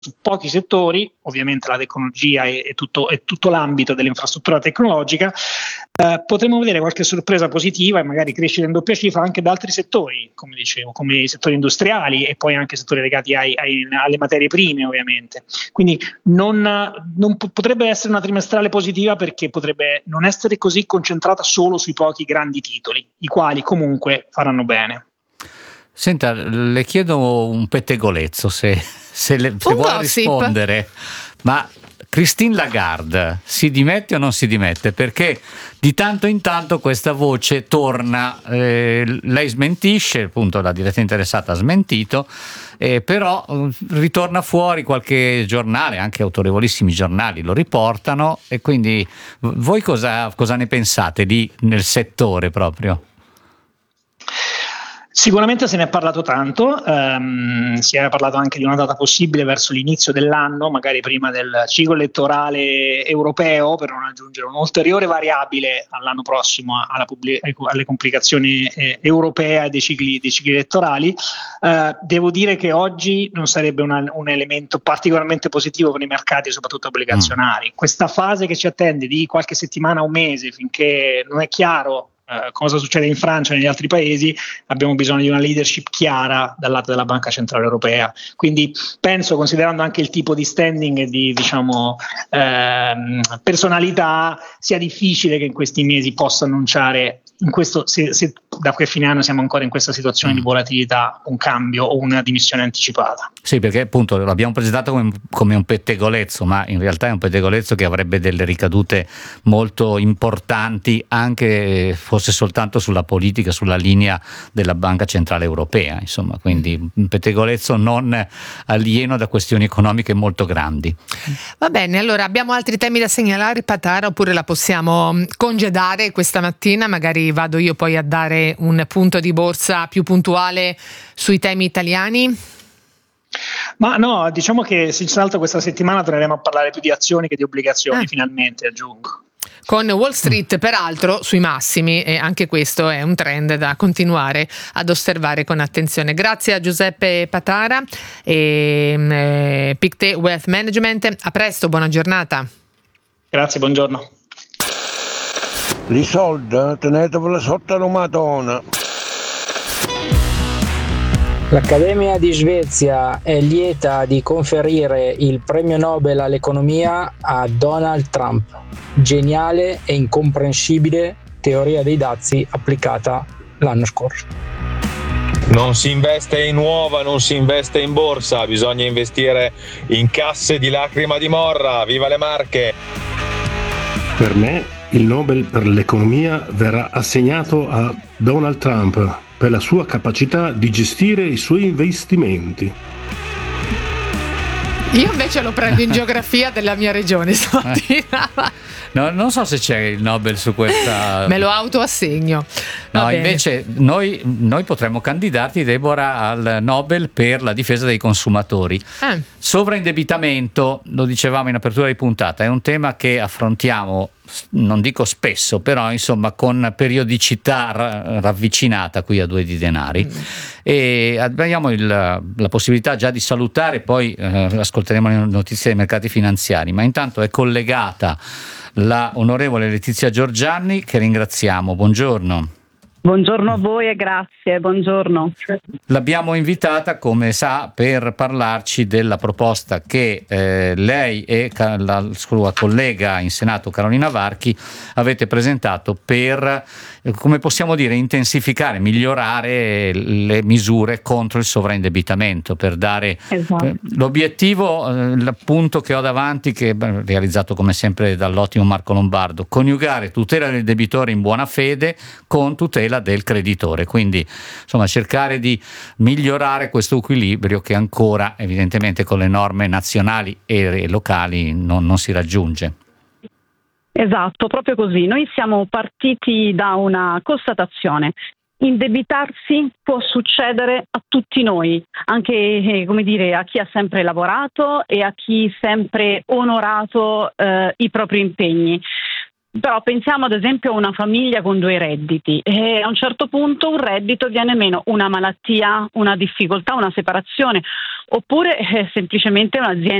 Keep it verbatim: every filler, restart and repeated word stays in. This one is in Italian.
su pochi settori, ovviamente la tecnologia e, e, tutto, e tutto l'ambito dell'infrastruttura tecnologica, eh, potremmo vedere qualche sorpresa positiva e magari crescere in doppia cifra anche da altri settori, come dicevo, come i settori industriali e poi anche settori legati ai, ai, alle materie prime, ovviamente. Quindi non, non potrebbe essere una trimestrale positiva, perché potrebbe non essere così concentrata solo sui pochi grandi titoli, i quali comunque faranno bene. Senta, le chiedo un pettegolezzo, se, se, le, se vuole rispondere, ma Christine Lagarde si dimette o non si dimette? Perché di tanto in tanto questa voce torna, eh, lei smentisce, appunto la diretta interessata ha smentito, eh, però ritorna fuori, qualche giornale, anche autorevolissimi giornali lo riportano, e quindi voi cosa, cosa ne pensate lì nel settore proprio? Sicuramente se ne è parlato tanto, ehm, si era parlato anche di una data possibile verso l'inizio dell'anno, magari prima del ciclo elettorale europeo, per non aggiungere un'ulteriore variabile all'anno prossimo alla pubblic- alle complicazioni eh, europee dei cicli, dei cicli elettorali. Eh, devo dire che oggi non sarebbe una, un elemento particolarmente positivo per i mercati, soprattutto obbligazionari. Mm. Questa fase che ci attende di qualche settimana o un mese, finché non è chiaro Uh, cosa succede in Francia e negli altri paesi, abbiamo bisogno di una leadership chiara dal lato della Banca Centrale Europea. Quindi penso, considerando anche il tipo di standing e di diciamo ehm, personalità, sia difficile che in questi mesi possa annunciare, in questo, se, se da che fine anno siamo ancora in questa situazione mm. di volatilità, un cambio o una dimissione anticipata. Sì, perché appunto l'abbiamo presentato come, come un pettegolezzo, ma in realtà è un pettegolezzo che avrebbe delle ricadute molto importanti, anche fosse soltanto sulla politica, sulla linea della Banca Centrale Europea, insomma, quindi un pettegolezzo non alieno da questioni economiche molto grandi. Va bene, allora abbiamo altri temi da segnalare, Patara, oppure la possiamo congedare questa mattina? Magari vado io poi a dare un punto di borsa più puntuale sui temi italiani. Ma no, diciamo che senz'altro questa settimana torneremo a parlare più di azioni che di obbligazioni, ah. finalmente, aggiungo. Con Wall Street peraltro sui massimi, e anche questo è un trend da continuare ad osservare con attenzione. Grazie a Giuseppe Patara e eh, Pictet Wealth Management. A presto, buona giornata. Grazie, buongiorno. I soldi teneteveli sotto la Madonna. L'Accademia di Svezia è lieta di conferire il premio Nobel all'economia a Donald Trump. Geniale e incomprensibile teoria dei dazi applicata l'anno scorso. Non si investe in uova, non si investe in borsa, bisogna investire in casse di lacrima di morra. Viva le Marche! Per me il Nobel per l'economia verrà assegnato a Donald Trump per la sua capacità di gestire i suoi investimenti. Io invece lo prendo in geografia della mia regione stamattina. No, non so se c'è il Nobel su questa. Me lo autoassegno. No, invece noi, noi potremmo candidarti, Deborah, al Nobel per la difesa dei consumatori. Eh. Sovraindebitamento, lo dicevamo in apertura di puntata, è un tema che affrontiamo, non dico spesso, però insomma con periodicità ra- ravvicinata qui a Due di Denari. Mm. E abbiamo il, la possibilità già di salutare, poi eh, ascolteremo le notizie dei mercati finanziari, ma intanto è collegata la onorevole Letizia Giorgianni, che ringraziamo. Buongiorno. Buongiorno a voi e grazie, buongiorno. L'abbiamo invitata, come sa, per parlarci della proposta che eh, lei e ca- la sua collega in Senato Carolina Varchi avete presentato per, eh, come possiamo dire, intensificare, migliorare le misure contro il sovraindebitamento, per dare esatto. eh, l'obiettivo, eh, l'appunto che ho davanti, che è realizzato come sempre dall'ottimo Marco Lombardo, coniugare tutela del debitore in buona fede con tutela del creditore, quindi insomma cercare di migliorare questo equilibrio che ancora evidentemente con le norme nazionali e locali non, non si raggiunge. Esatto, proprio così. Noi siamo partiti da una constatazione: indebitarsi può succedere a tutti noi, anche eh, come dire, a chi ha sempre lavorato e a chi sempre onorato eh, i propri impegni. Però pensiamo ad esempio a una famiglia con due redditi e a un certo punto un reddito viene meno, una malattia, una difficoltà, una separazione, oppure eh, semplicemente un'azienda